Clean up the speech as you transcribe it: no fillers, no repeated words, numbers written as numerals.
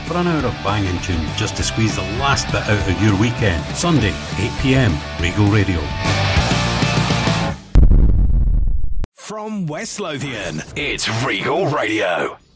for an hour of banging tunes just to squeeze the last bit out of your weekend. Sunday, 8 p.m, Regal Radio. From West Lothian, it's Regal Radio.